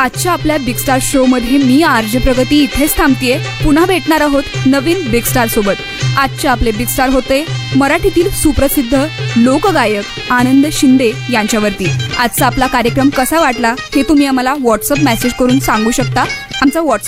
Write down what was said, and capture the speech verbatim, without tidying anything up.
आजच्या आपल्या big star show मध्ये मी आरजे प्रगती इथेच थांबतीये. पुन्हा भेटणार आहोत नवीन बिग स्टार सोबत. आजचे आपले बिग स्टार होते मराठीतील सुप्रसिद्ध लोकगायक आनंद शिंदे यांच्यावरती. आजचा आपला कार्यक्रम कसा वाटला हे तुम्ही आम्हाला व्हॉट्सअप मेसेज करून सांगू शकता. आमचा व्हॉट्सअप